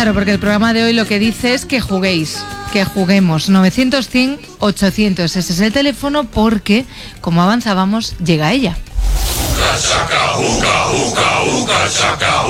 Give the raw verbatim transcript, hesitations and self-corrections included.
Claro, porque el programa de hoy lo que dice es que juguéis, que juguemos. novecientos, cien, ochocientos, ese es el teléfono porque, como avanzábamos, llega ella.